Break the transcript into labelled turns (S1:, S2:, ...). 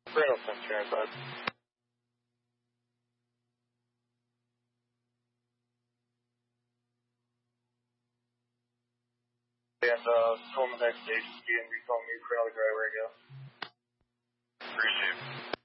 S1: Reynolds, transport. And told the next station to be in recall me for another driver, I guess.
S2: Appreciate it.